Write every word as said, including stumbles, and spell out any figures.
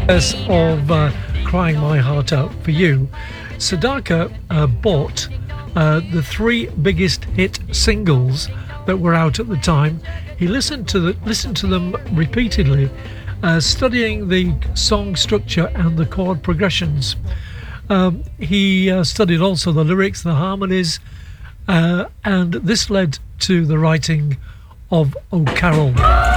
As of uh, Crying My Heart Out for You, Sedaka uh, bought uh, the three biggest hit singles that were out at the time. He listened to the, listened to them repeatedly, uh, studying the song structure and the chord progressions. Um, he uh, studied also the lyrics, the harmonies, uh, and this led to the writing of O Carol.